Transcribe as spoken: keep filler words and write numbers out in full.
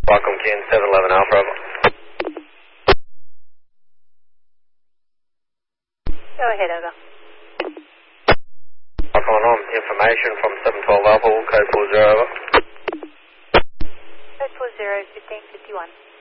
Welcome, Ken, seven eleven Alpha, over. Go ahead, over. Welcome on, information from seven twelve Alpha, code four zero, over. Code four zero, fifteen fifty-one.